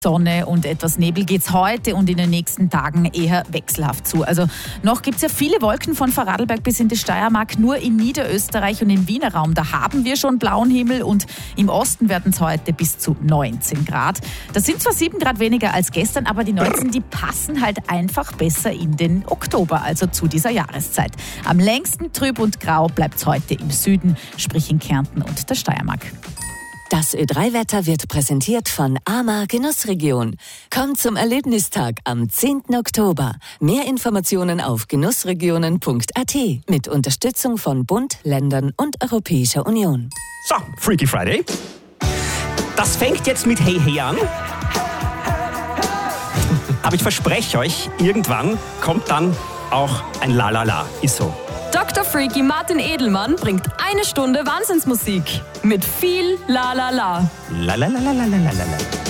Sonne und etwas Nebel geht's heute und in den nächsten Tagen eher wechselhaft zu. Also noch gibt's ja viele Wolken von Vorarlberg bis in die Steiermark. Nur in Niederösterreich und im Wiener Raum, da haben wir schon blauen Himmel und im Osten werden es heute bis zu 19 Grad. Das sind zwar 7 Grad weniger als gestern, aber die 19, die passen halt einfach besser in den Oktober, also zu dieser Jahreszeit. Am längsten trüb und grau bleibt's heute im Süden, sprich in Kärnten und der Steiermark. Das Ö3-Wetter wird präsentiert von AMA Genussregion. Kommt zum Erlebnistag am 10. Oktober. Mehr Informationen auf genussregionen.at mit Unterstützung von Bund, Ländern und Europäischer Union. So, Freaky Friday. Das fängt jetzt mit Hey Hey an. Aber ich verspreche euch, irgendwann kommt dann auch ein Lalala. Ist so. Dr. Freaky Martin Edelmann bringt 1 Stunde Wahnsinnsmusik mit viel La La La. La la la la la la la la.